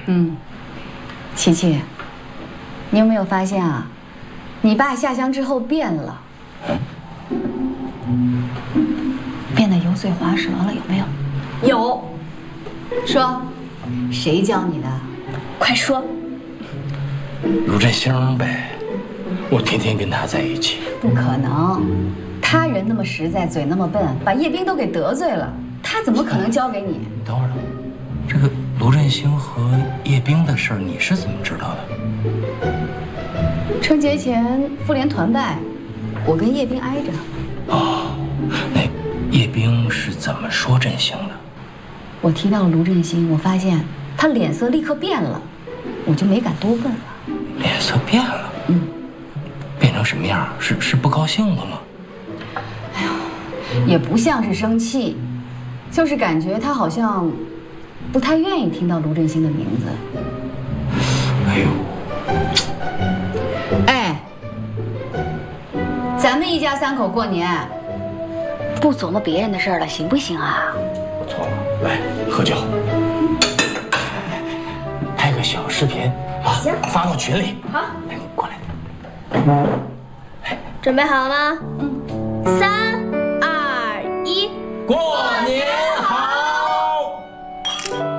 琪琪，你有没有发现啊？你爸下乡之后变了，变得油嘴滑舌了，有没有？有。说，谁教你的？快说。 卢振兴呗，我天天跟他在一起。 不可能，他人那么实在，嘴那么笨，把叶冰都给得罪了，他怎么可能交给你？ 你等会儿，这个卢振兴和叶冰的事儿，你是怎么知道的？ 春节前妇联团拜，我跟叶冰挨着。 哦，那叶冰是怎么说振兴的？ 我提到卢振兴，我发现他脸色立刻变了，我就没敢多问了。 脸色变了？变成什么样？是不高兴了吗？ 哎呦，也不像是生气，就是感觉他好像不太愿意听到卢振兴的名字。 哎呦， 哎，咱们一家三口过年，不琢磨别人的事儿了，行不行啊？ 错了，来喝酒，拍个小视频啊，行，发到群里。 好， 来，你过来。 准备好了吗？3、